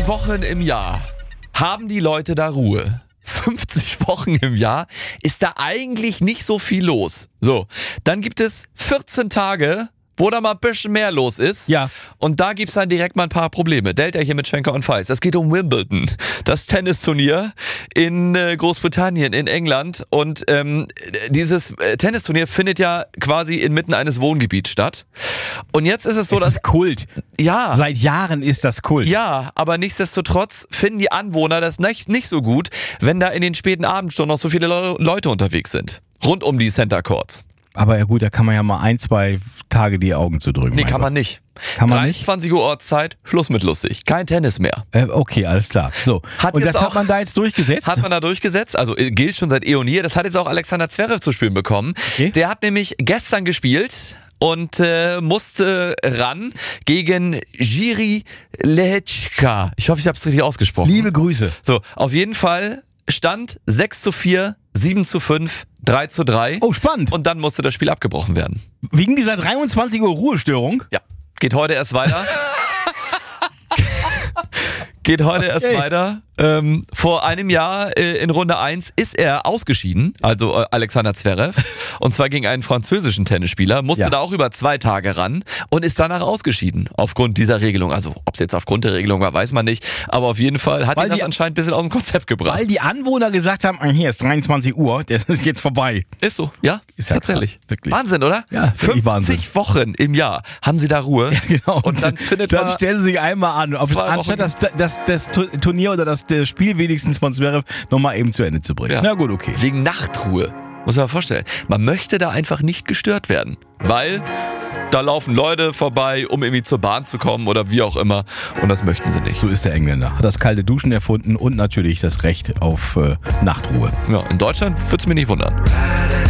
50 Wochen im Jahr haben die Leute da Ruhe. 50 Wochen im Jahr ist da eigentlich nicht so viel los. So, dann gibt es 14 Tage, wo da mal ein bisschen mehr los ist. Ja. Und da gibt es dann direkt mal ein paar Probleme. Delta hier mit Schwenker und Feist. Es geht um Wimbledon, das Tennisturnier in Großbritannien, in England. Und dieses Tennisturnier findet ja quasi inmitten eines Wohngebiets statt. Und jetzt ist es so, Das ist Kult. Ja. Seit Jahren ist das Kult. Ja, aber nichtsdestotrotz finden die Anwohner das nicht so gut, wenn da in den späten Abendstunden noch so viele Leute unterwegs sind. Rund um die Center Courts. Aber ja gut, da kann man ja mal 1-2 Tage die Augen zu drücken. Nee, kann man nicht. Kann man nicht? 23 Uhr Ortszeit, Schluss mit lustig. Kein Tennis mehr. Okay, alles klar. So. Und das hat man da jetzt durchgesetzt? Hat man da durchgesetzt, also gilt schon seit eh und je. Das hat jetzt auch Alexander Zverev zu spüren bekommen. Okay. Der hat nämlich gestern gespielt und musste ran gegen Jiří Lehečka. Ich hoffe, ich habe es richtig ausgesprochen. Liebe Grüße. So, auf jeden Fall stand 6:4, 7:5, 3:3. Oh, spannend. Und dann musste das Spiel abgebrochen werden. Wegen dieser 23 Uhr Ruhestörung? Ja, geht heute erst weiter. Weiter. Vor einem Jahr in Runde 1 ist er ausgeschieden, also Alexander Zverev, und zwar gegen einen französischen Tennisspieler, musste da auch über 2 Tage ran und ist danach ausgeschieden aufgrund dieser Regelung. Also ob es jetzt aufgrund der Regelung war, weiß man nicht, aber auf jeden Fall hat ihn das anscheinend ein bisschen aus dem Konzept gebracht. Weil die Anwohner gesagt haben, hier ist 23 Uhr, das ist jetzt vorbei. Ist so, ja, Ist ja tatsächlich. krass, wirklich. Wahnsinn, oder? Ja, wirklich 50 Wahnsinn. Wochen im Jahr haben sie da Ruhe. Ja, genau. Und dann dann stellen sie sich einmal an, 2 anstatt Wochen. das Turnier oder das Spiel wenigstens von Zverev nochmal eben zu Ende zu bringen. Ja. Na gut, okay. Wegen Nachtruhe. Muss man vorstellen. Man möchte da einfach nicht gestört werden. Weil da laufen Leute vorbei, um irgendwie zur Bahn zu kommen oder wie auch immer. Und das möchten sie nicht. So ist der Engländer. Hat das kalte Duschen erfunden und natürlich das Recht auf Nachtruhe. Ja, in Deutschland würde es mich nicht wundern.